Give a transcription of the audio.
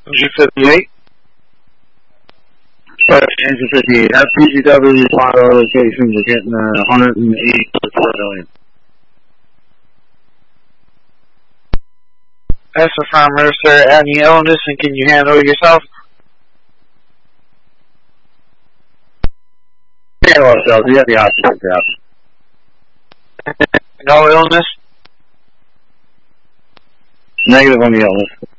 58. Engine 58. Have PGW respond to our location. We're getting 184 million. That's affirmative, sir. Any illness, and can you handle it yourself? Handle ourselves. We have the oxygen tab. No illness? Negative on the illness.